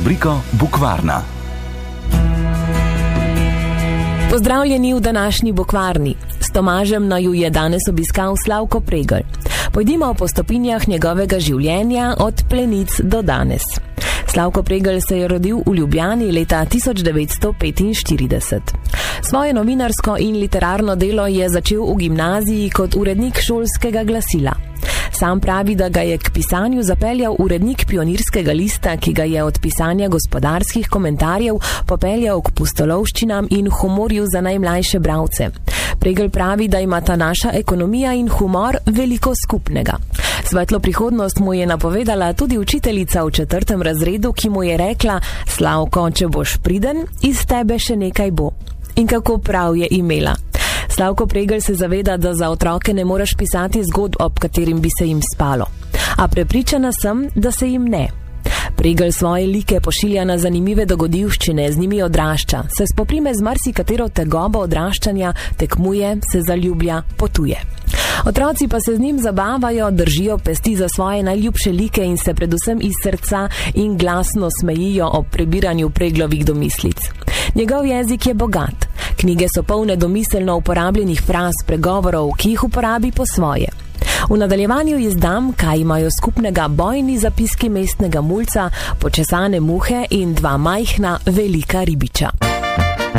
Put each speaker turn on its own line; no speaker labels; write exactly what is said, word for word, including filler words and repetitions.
rubriko Bukvarna.
Pozdravljeni v današnji Bukvarni. S Tomažem naju je danes obiskal Slavko Pregl. Pojdimo po stopinjah njegovega življenja od plenic do danes. Slavko Pregl se je rodil v Ljubljani leta tisoč devetsto petinštirideset. Svoje novinarsko in literarno delo je začel v gimnaziji kot urednik šolskega glasila. Sam pravi, da ga je k pisanju zapeljal urednik Pionirskega lista, ki ga je od pisanja gospodarskih komentarjev popeljal k pustolovščinam in humorju za najmlajše bralce. Pregl pravi, da ima ta naša ekonomija in humor veliko skupnega. Svetlo prihodnost mu je napovedala tudi učiteljica v četrtem razredu, ki mu je rekla: Slavko, če boš priden, iz tebe še nekaj bo. In kako prav je imela. Slavko Pregl se zaveda, da za otroke ne moreš pisati zgodb, ob katerim bi se jim spalo. A prepričana sem, da se jim ne. Pregl svoje like pošilja na zanimive dogodivščine, z njimi odrašča, se spoprime z marsikatero tegobo odraščanja, tekmuje, se zaljublja, potuje. Otroci pa se z njim zabavajo, držijo pesti za svoje najljubše like in se predvsem iz srca in glasno smejijo ob prebiranju Preglovih domislic. Njegov jezik je bogat. Knjige so polne domiselno uporabljenih fraz, pregovorov, ki jih uporabi po svoje. V nadaljevanju izdam, kaj imajo skupnega bojni zapiski mestnega mulca, počesane muhe in dva majhna velika ribiča.